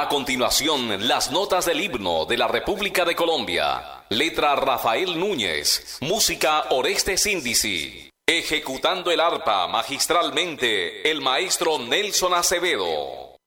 A continuación, las notas del himno de la República de Colombia. Letra Rafael Núñez. Música Orestes Índici. Ejecutando el arpa magistralmente, el maestro Nelson Acevedo.